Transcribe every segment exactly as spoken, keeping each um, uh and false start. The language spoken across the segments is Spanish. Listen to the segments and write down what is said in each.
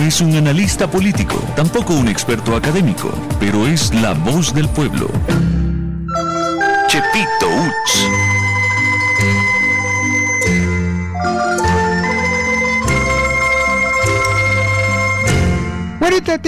es un analista político, tampoco un experto académico, pero es la voz del pueblo. Chepito Uts. Ahorita,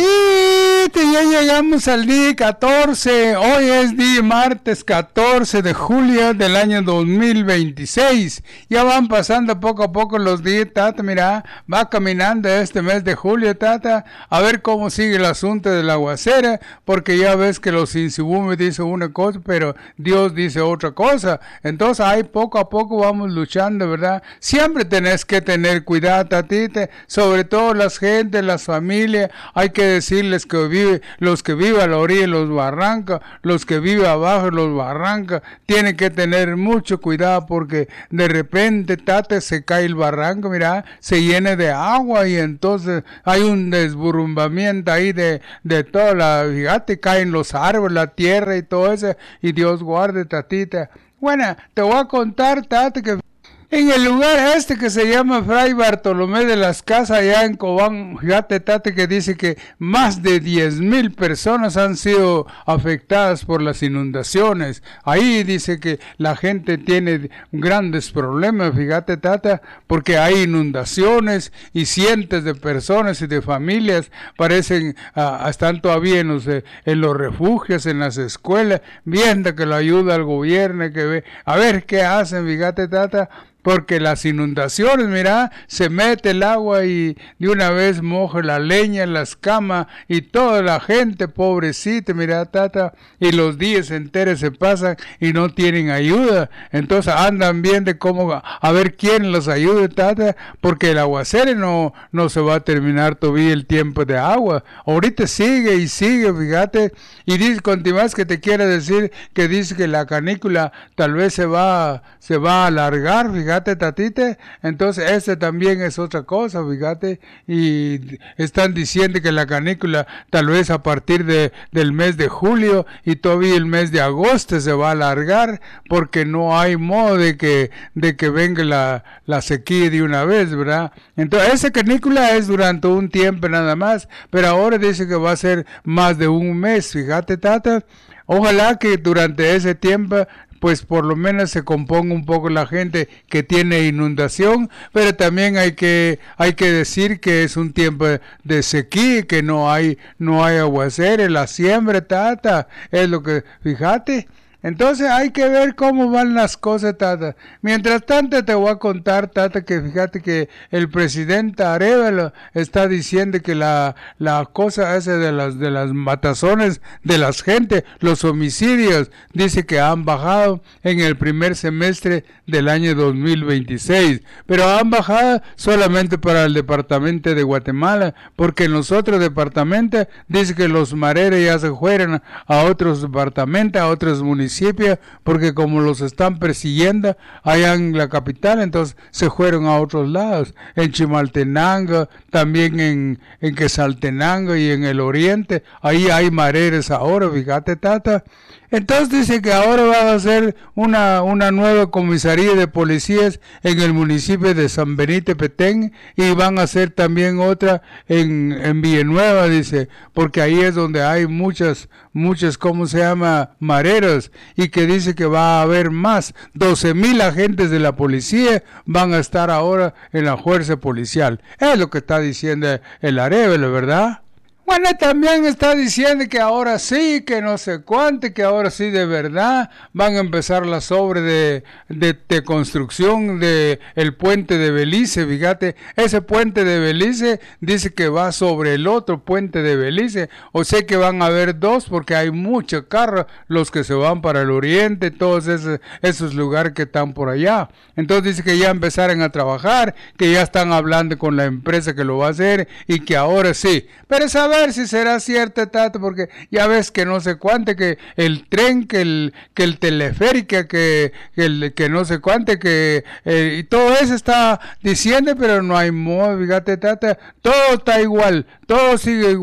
ya llegamos al día catorce, hoy es día martes catorce de julio del año dos mil veintiséis, ya van pasando poco a poco los días, tata, mira, va caminando este mes de julio, tata, a ver cómo sigue el asunto de la aguacera, porque ya ves que los Insibume dicen una cosa, pero Dios dice otra cosa, entonces ahí poco a poco vamos luchando, ¿verdad? Siempre tenés que tener cuidado, tatita, sobre todo las gentes, las familias. Hay que decirles que vive, los que viven a la orilla de los barrancos, los que viven abajo de los barrancos, tienen que tener mucho cuidado porque de repente, tate, se cae el barranco, mira, se llena de agua y entonces hay un desburumbamiento ahí de, de toda la, fíjate, caen los árboles, la tierra y todo eso, y Dios guarde, tatita. Bueno, te voy a contar, tate, que en el lugar este que se llama Fray Bartolomé de las Casas, allá en Cobán, fíjate, tate, que dice que más de diez mil personas han sido afectadas por las inundaciones. Ahí dice que la gente tiene grandes problemas, fíjate, tata, porque hay inundaciones y cientos de personas y de familias parecen, uh, están todavía en los, en los refugios, en las escuelas, viendo que lo ayuda el gobierno, que ve, a ver qué hacen, fíjate, tata, porque las inundaciones, mira, se mete el agua y de una vez moja la leña, las camas y toda la gente, pobrecita, mira, tata, y los días enteros se pasan y no tienen ayuda, entonces andan viendo cómo, a ver quién los ayude, tata, porque el aguacero no, no se va a terminar todavía el tiempo de agua, ahorita sigue y sigue, fíjate, y dice, continúas que te quiere decir que dice que la canícula tal vez se va, se va a alargar, fíjate, Fíjate, tatite, entonces este también es otra cosa, fíjate, y están diciendo que la canícula tal vez a partir de, del mes de julio y todavía el mes de agosto se va a alargar porque no hay modo de que, de que venga la, la sequía de una vez, ¿verdad? Entonces esa canícula es durante un tiempo nada más, pero ahora dice que va a ser más de un mes, fíjate, tata, ojalá que durante ese tiempo pues por lo menos se componga un poco la gente que tiene inundación, pero también hay que hay que decir que es un tiempo de sequía, que no hay no hay aguacero, la siembra, tata, es lo que, fíjate. Entonces hay que ver cómo van las cosas, tata. Mientras tanto te voy a contar, tata, que fíjate que el presidente Arevalo está diciendo que la, la cosa esa de las, de las matazones de las gentes, los homicidios, dice que han bajado en el primer semestre del año dos mil veintiséis. Pero han bajado solamente para el departamento de Guatemala, porque en los otros departamentos dice que los mareros ya se fueron a otros departamentos, a otros municipios, porque como los están persiguiendo allá en la capital, entonces se fueron a otros lados, en Chimaltenango, también en, en Quetzaltenango y en el oriente, ahí hay mareres ahora, fíjate, tata. Entonces dice que ahora va a hacer una, una nueva comisaría de policías en el municipio de San Benito Petén y van a hacer también otra en, en Villanueva, dice, porque ahí es donde hay muchas, muchas, ¿cómo se llama?, mareros, y que dice que va a haber más, doce mil agentes de la policía van a estar ahora en la fuerza policial. Es lo que está diciendo el Arevalo, ¿verdad? Bueno, también está diciendo que ahora sí, que no sé cuánto, que ahora sí de verdad van a empezar las obras de, de, de construcción de el puente de Belice, fíjate, ese puente de Belice dice que va sobre el otro puente de Belice, o sea que van a haber dos porque hay muchos carros, los que se van para el oriente, todos esos, esos lugares que están por allá, entonces dice que ya empezaron a trabajar, que ya están hablando con la empresa que lo va a hacer y que ahora sí, pero saber ver si será cierto, Tato, porque ya ves que no sé cuánto, que el tren, que el que el teleférico, que, que el que no sé cuánto, que eh, y todo eso está diciendo, pero no hay modo, fíjate, Tata, todo está igual, todo sigue igual.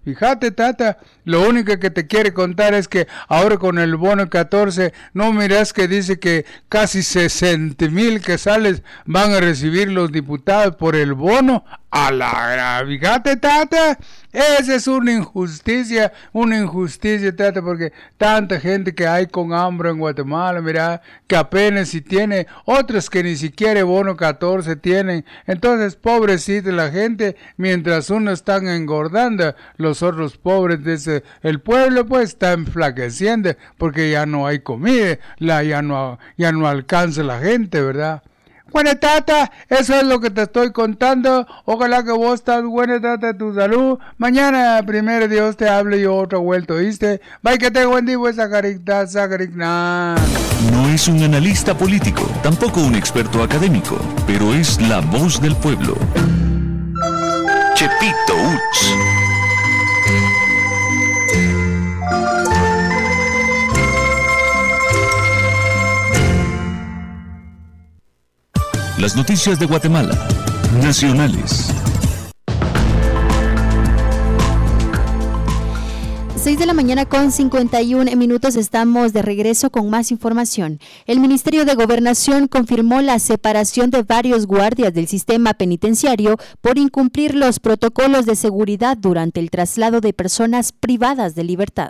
Fíjate, tata, lo único que te quiere contar es que ahora con el bono catorce, no miras que dice que casi sesenta mil quetzales van a recibir los diputados por el bono. A la, fíjate, tata, esa es una injusticia, una injusticia, tata, porque tanta gente que hay con hambre en Guatemala, mira, que apenas si tiene, otros que ni siquiera bono catorce tienen. Entonces, pobrecita la gente, mientras unos están engordando, los otros pobres de ese, el pueblo pues está enflaqueciendo, porque ya no hay comida, la, ya no, ya no alcanza la gente, ¿verdad? Bueno, tata, eso es lo que te estoy contando. Ojalá que vos estás buena, tata, tu salud. Mañana, primero Dios te hable y otra vuelta, ¿oíste? Bye, que te buen día, sacaricta, sacaricna. No es un analista político, tampoco un experto académico, pero es la voz del pueblo. Chepito Uch. Las noticias de Guatemala, nacionales. seis de la mañana con cincuenta y un minutos, estamos de regreso con más información. El Ministerio de Gobernación confirmó la separación de varios guardias del sistema penitenciario por incumplir los protocolos de seguridad durante el traslado de personas privadas de libertad.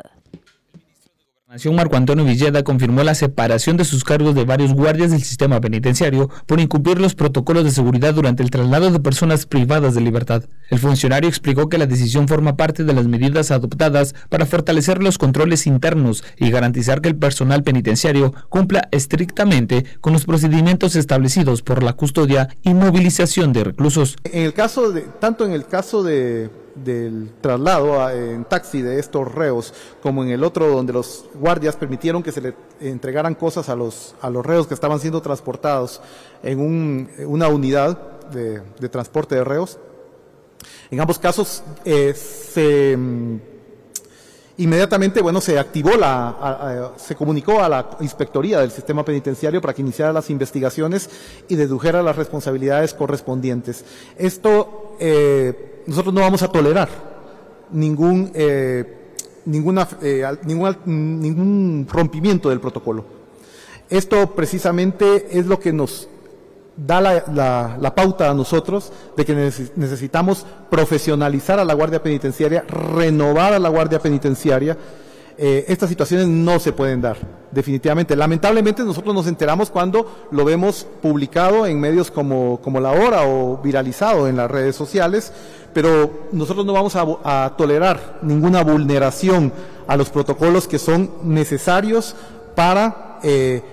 Marco Antonio Villeda confirmó la separación de sus cargos de varios guardias del sistema penitenciario por incumplir los protocolos de seguridad durante el traslado de personas privadas de libertad. El funcionario explicó que la decisión forma parte de las medidas adoptadas para fortalecer los controles internos y garantizar que el personal penitenciario cumpla estrictamente con los procedimientos establecidos por la custodia y movilización de reclusos. En el caso de, tanto en el caso de del traslado a, en taxi de estos reos, como en el otro donde los guardias permitieron que se le entregaran cosas a los a los reos que estaban siendo transportados en un, una unidad de, de transporte de reos. En ambos casos eh, se inmediatamente, bueno, se activó la, a, a, se comunicó a la inspectoría del sistema penitenciario para que iniciara las investigaciones y dedujera las responsabilidades correspondientes. Esto eh, nosotros no vamos a tolerar ningún, eh, ninguna, eh, ningún, ningún rompimiento del protocolo. Esto precisamente es lo que nos da la, la, la pauta a nosotros de que necesitamos profesionalizar a la Guardia Penitenciaria, renovar a la Guardia Penitenciaria. Eh, estas situaciones no se pueden dar, definitivamente. Lamentablemente nosotros nos enteramos cuando lo vemos publicado en medios como, como La Hora o viralizado en las redes sociales, pero nosotros no vamos a, a tolerar ninguna vulneración a los protocolos que son necesarios para eh,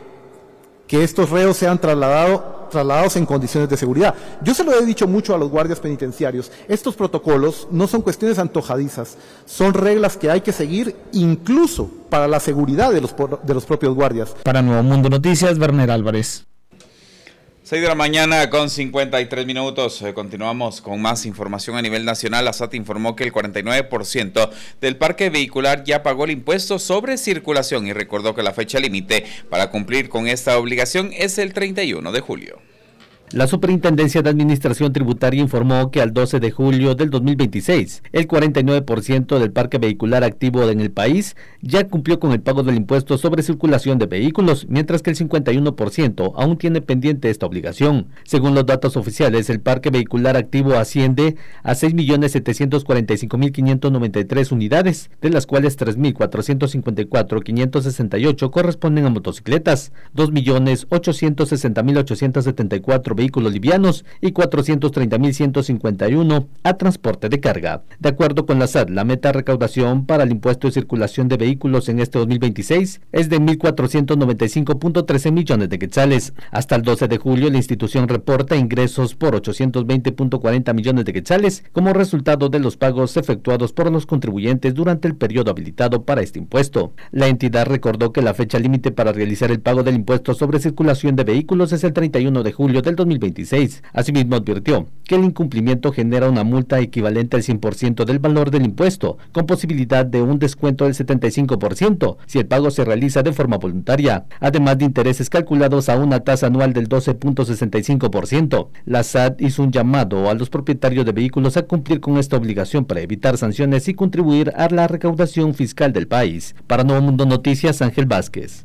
que estos reos sean trasladados trasladados en condiciones de seguridad. Yo se lo he dicho mucho a los guardias penitenciarios, estos protocolos no son cuestiones antojadizas, son reglas que hay que seguir incluso para la seguridad de los, de los propios guardias. Para Nuevo Mundo Noticias, Werner Álvarez. seis de la mañana con cincuenta y tres minutos. Eh, continuamos con más información a nivel nacional. La S A T informó que el cuarenta y nueve por ciento del parque vehicular ya pagó el impuesto sobre circulación y recordó que la fecha límite para cumplir con esta obligación es el treinta y uno de julio. La Superintendencia de Administración Tributaria informó que al doce de julio del dos mil veintiséis, el cuarenta y nueve por ciento del parque vehicular activo en el país ya cumplió con el pago del impuesto sobre circulación de vehículos, mientras que el cincuenta y uno por ciento aún tiene pendiente esta obligación. Según los datos oficiales, el parque vehicular activo asciende a seis millones setecientos cuarenta y cinco mil quinientos noventa y tres unidades, de las cuales tres mil cuatrocientos cincuenta y cuatro mil quinientos sesenta y ocho corresponden a motocicletas, dos millones ochocientos sesenta mil ochocientos setenta y cuatro vehículos livianos y cuatrocientos treinta mil ciento cincuenta y uno a transporte de carga. De acuerdo con la S A T, la meta recaudación para el impuesto de circulación de vehículos en este dos mil veintiséis es de mil cuatrocientos noventa y cinco punto trece millones de quetzales. Hasta el doce de julio, la institución reporta ingresos por ochocientos veinte punto cuarenta millones de quetzales como resultado de los pagos efectuados por los contribuyentes durante el periodo habilitado para este impuesto. La entidad recordó que la fecha límite para realizar el pago del impuesto sobre circulación de vehículos es el treinta y uno de julio del dos mil mil veintiséis. Asimismo, advirtió que el incumplimiento genera una multa equivalente al cien por ciento del valor del impuesto, con posibilidad de un descuento del setenta y cinco por ciento si el pago se realiza de forma voluntaria, además de intereses calculados a una tasa anual del doce punto sesenta y cinco por ciento. La S A T hizo un llamado a los propietarios de vehículos a cumplir con esta obligación para evitar sanciones y contribuir a la recaudación fiscal del país. Para Nuevo Mundo Noticias, Ángel Vázquez.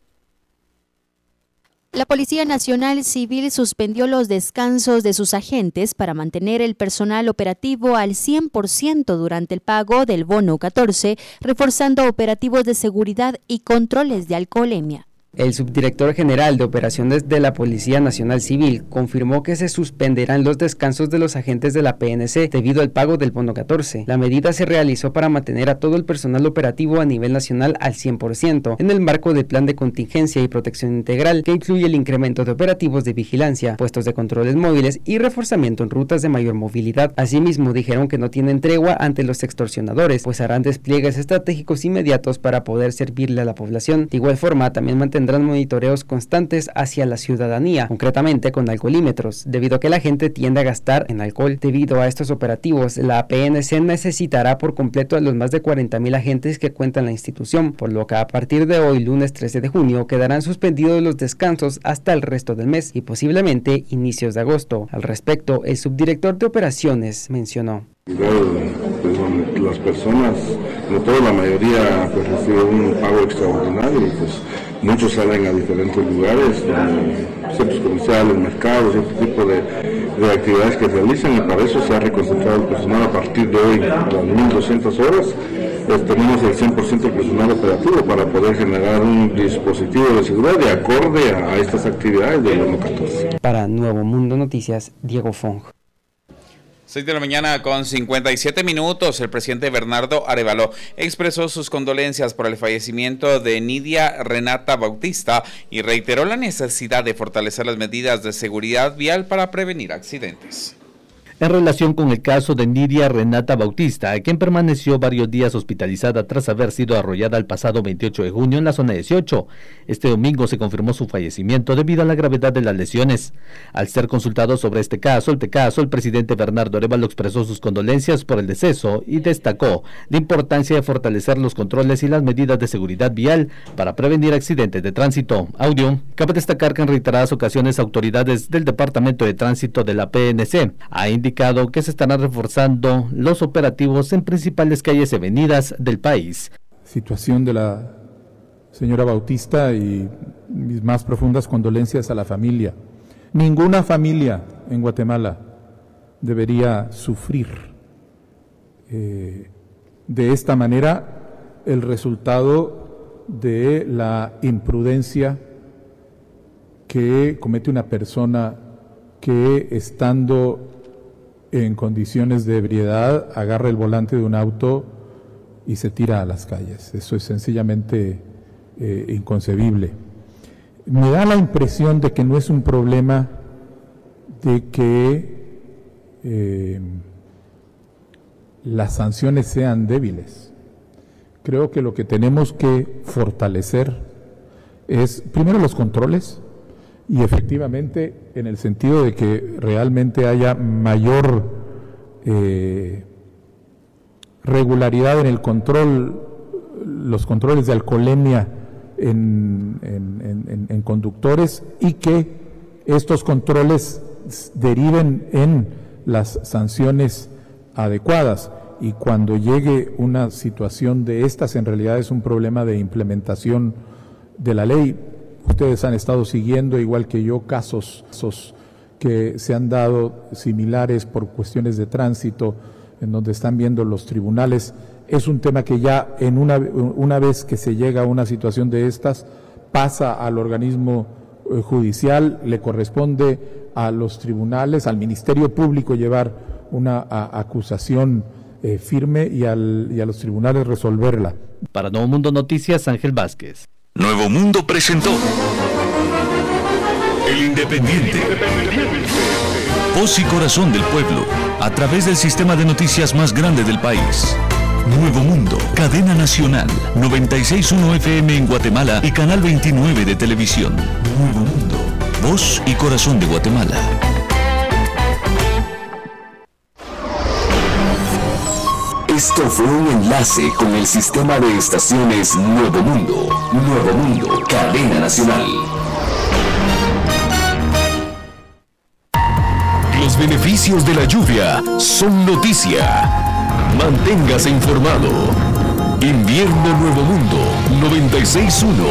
La Policía Nacional Civil suspendió los descansos de sus agentes para mantener el personal operativo al cien por ciento durante el pago del bono catorce, reforzando operativos de seguridad y controles de alcoholemia. El subdirector general de Operaciones de la Policía Nacional Civil confirmó que se suspenderán los descansos de los agentes de la P N C debido al pago del bono catorce. La medida se realizó para mantener a todo el personal operativo a nivel nacional al cien por ciento en el marco del Plan de Contingencia y Protección Integral, que incluye el incremento de operativos de vigilancia, puestos de controles móviles y reforzamiento en rutas de mayor movilidad. Asimismo, dijeron que no tienen tregua ante los extorsionadores, pues harán despliegues estratégicos inmediatos para poder servirle a la población. De igual forma, también mantendrán tendrán monitoreos constantes hacia la ciudadanía, concretamente con alcoholímetros, debido a que la gente tiende a gastar en alcohol. Debido a estos operativos, la P N C necesitará por completo a los más de cuarenta mil agentes que cuenta la institución, por lo que a partir de hoy, lunes trece de junio, quedarán suspendidos los descansos hasta el resto del mes y posiblemente inicios de agosto. Al respecto, el subdirector de operaciones mencionó: Pues, las personas, no toda la mayoría, pues reciben un pago extraordinario y pues muchos salen a diferentes lugares, centros comerciales, mercados, este tipo de, de actividades que realizan, y para eso se ha reconcentrado el personal a partir de hoy, a las mil doscientas horas. Pues tenemos el cien por ciento del personal operativo para poder generar un dispositivo de seguridad de acorde a, a estas actividades del bono catorce. Para Nuevo Mundo Noticias, Diego Fong. seis de la mañana con cincuenta y siete minutos, el presidente Bernardo Arévalo expresó sus condolencias por el fallecimiento de Nidia Renata Bautista y reiteró la necesidad de fortalecer las medidas de seguridad vial para prevenir accidentes. En relación con el caso de Nidia Renata Bautista, quien permaneció varios días hospitalizada tras haber sido arrollada el pasado veintiocho de junio en la zona dieciocho, este domingo se confirmó su fallecimiento debido a la gravedad de las lesiones. Al ser consultado sobre este caso, el caso, el presidente Bernardo Arévalo expresó sus condolencias por el deceso y destacó la importancia de fortalecer los controles y las medidas de seguridad vial para prevenir accidentes de tránsito. Audio. Cabe destacar que en reiteradas ocasiones autoridades del Departamento de Tránsito de la P N C ha indicado que se estarán reforzando los operativos en principales calles y avenidas del país. Situación de la señora Bautista y mis más profundas condolencias a la familia. Ninguna familia en Guatemala debería sufrir eh, de esta manera el resultado de la imprudencia que comete una persona que, estando en condiciones de ebriedad, agarra el volante de un auto y se tira a las calles. Eso es sencillamente eh, inconcebible. Me da la impresión de que no es un problema de que eh, las sanciones sean débiles. Creo que lo que tenemos que fortalecer es, primero, los controles, y efectivamente en el sentido de que realmente haya mayor eh, regularidad en el control, los controles de alcoholemia en, en, en, en conductores, y que estos controles deriven en las sanciones adecuadas. Y cuando llegue una situación de estas, en realidad es un problema de implementación de la ley. Ustedes han estado siguiendo, igual que yo, casos, casos que se han dado similares por cuestiones de tránsito, en donde están viendo los tribunales. Es un tema que ya en una, una vez que se llega a una situación de estas, pasa al organismo eh, judicial, le corresponde a los tribunales, al Ministerio Público llevar una a, acusación eh, firme y, al, y a los tribunales resolverla. Para Nuevo Mundo Noticias, Ángel Vázquez. Nuevo Mundo presentó El Independiente, voz y corazón del pueblo, a través del sistema de noticias más grande del país. Nuevo Mundo, cadena nacional, noventa y seis punto uno F M en Guatemala y canal veintinueve de televisión. Nuevo Mundo. voz y corazón de Guatemala. Esto fue un enlace con el sistema de estaciones Nuevo Mundo. Nuevo Mundo, cadena nacional. Los beneficios de la lluvia son noticia. Manténgase informado. Invierno Nuevo Mundo noventa y seis punto uno.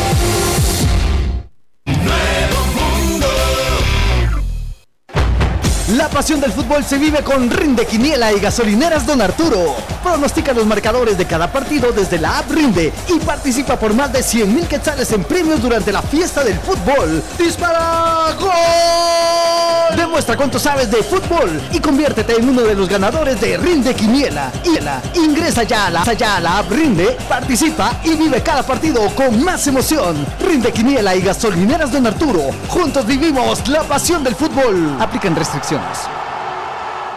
La pasión del fútbol se vive con Rinde Quiniela y Gasolineras Don Arturo. Pronostica los marcadores de cada partido desde la app Rinde y participa por más de cien mil quetzales en premios durante la fiesta del fútbol. ¡Dispara! ¡Gol! Demuestra cuánto sabes de fútbol y conviértete en uno de los ganadores de Rinde Quiniela. Ingresa ya a la, ya a la app Rinde, participa y vive cada partido con más emoción. Rinde Quiniela y Gasolineras Don Arturo. Juntos vivimos la pasión del fútbol. Aplican restricciones.